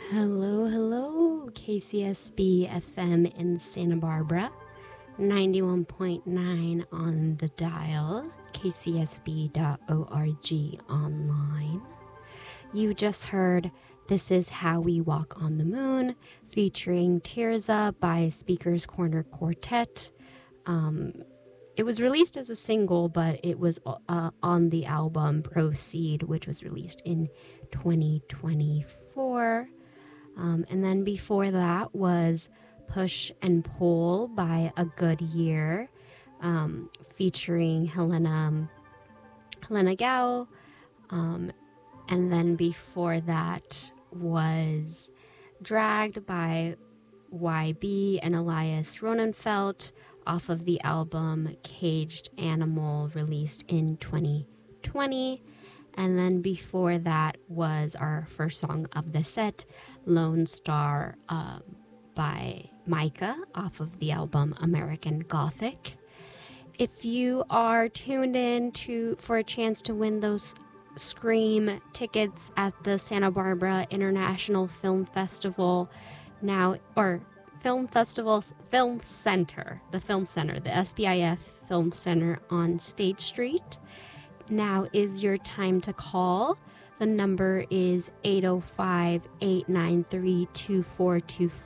Hello, hello, KCSB FM in Santa Barbara, 91.9 on the dial, kcsb.org online. You just heard This Is How We Walk on the Moon, featuring Tirza by Speaker's Corner Quartet. It was released as a single, but it was on the album Proceed, which was released in 2024. And then before that was Push and Pull by A Good Year, featuring Helena Gao. And then before that was Dragged by YB and Elias Ronenfeld off of the album Caged Animal, released in 2020. And then before that was our first song of the set, Lone Star by Micah off of the album American Gothic. If you are tuned in for a chance to win those Scream tickets at the Santa Barbara International Film Festival Film Center, the SBIF Film Center on State Street, now is your time to call. The number is 805-893-2424,